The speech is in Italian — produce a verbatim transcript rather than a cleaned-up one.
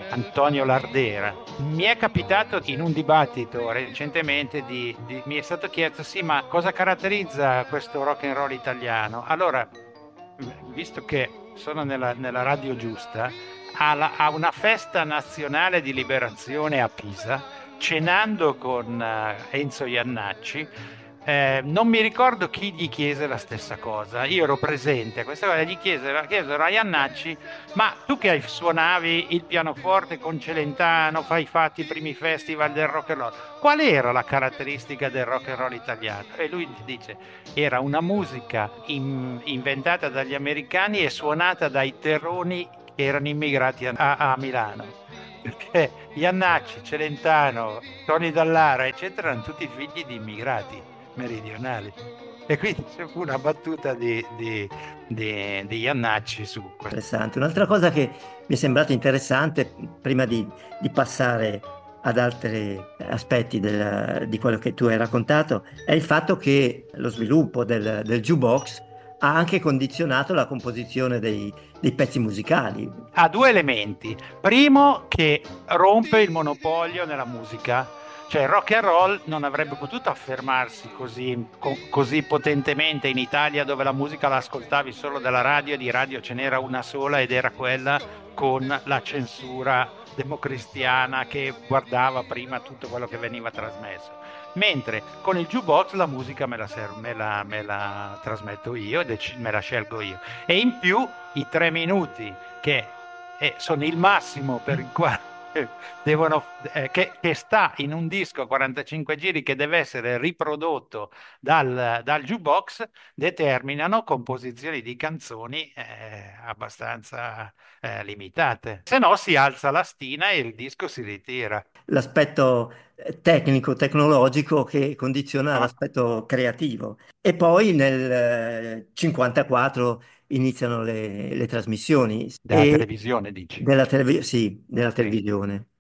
Antonio Lardera. Mi è capitato in un dibattito recentemente di, di- mi è stato chiesto, sì, ma cosa caratterizza questo rock and roll italiano? Allora, visto che sono nella, nella radio giusta, ha, la- ha una festa nazionale di liberazione a Pisa, cenando con eh, Enzo Iannacci. Eh, non mi ricordo chi gli chiese la stessa cosa. Io ero presente a questa cosa, gli chiesero, chiesero a Iannacci: ma tu che suonavi il pianoforte con Celentano, fai fatti i primi festival del rock and roll, qual era la caratteristica del rock and roll italiano? E lui dice: era una musica in- inventata dagli americani e suonata dai terroni che erano immigrati a, a- a Milano. Perché Iannacci, Celentano, Tony Dallara, eccetera, erano tutti figli di immigrati meridionali. E quindi ci fu una battuta di, di, di, di Iannacci su questo. Interessante. Un'altra cosa che mi è sembrata interessante, prima di, di passare ad altri aspetti del- di quello che tu hai raccontato, è il fatto che lo sviluppo del, del jukebox ha anche condizionato la composizione dei, dei pezzi musicali. Ha due elementi. Primo, che rompe il monopolio nella musica, cioè il rock and roll non avrebbe potuto affermarsi così, co- così potentemente in Italia, dove la musica la ascoltavi solo dalla radio e di radio ce n'era una sola ed era quella con la censura democristiana che guardava prima tutto quello che veniva trasmesso. Mentre con il jukebox la musica me la, ser- me la- me la trasmetto io e dec- me la scelgo io. E in più i tre minuti che eh, sono il massimo per il quale devono, eh, che, che sta in un disco a quarantacinque giri che deve essere riprodotto dal, dal jukebox, determinano composizioni di canzoni eh, abbastanza eh, limitate. Se no si alza la stina e il disco si ritira. L'aspetto eh, tecnico, tecnologico che condiziona No? l'aspetto creativo. E poi nel eh, cinquantaquattro iniziano le, le trasmissioni Della e televisione, dici? della, televi- sì, della Sì. televisione.